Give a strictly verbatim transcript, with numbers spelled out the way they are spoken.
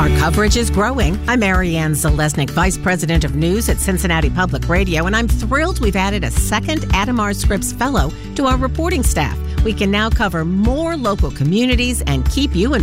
Our coverage is growing. I'm Marianne Zalesnik, Vice President of News at Cincinnati Public Radio, and I'm thrilled we've added a second Adamar Scripps Fellow to our reporting staff. We can now cover more local communities and keep you informed.